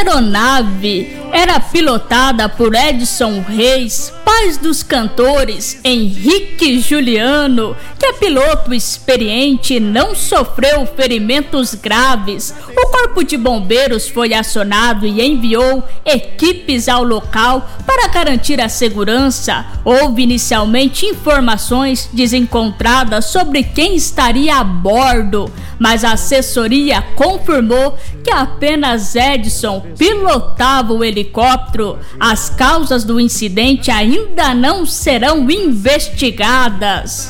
aeronave era pilotada por Edson Reis, pai dos cantores Henrique e Juliano, que é piloto experiente e não sofreu ferimentos graves. O Corpo de Bombeiros foi acionado e enviou equipes ao local para garantir a segurança. Houve inicialmente informações desencontradas sobre quem estaria a bordo, mas a assessoria confirmou que apenas Edson pilotava o helicóptero. As causas do incidente ainda não serão investigadas.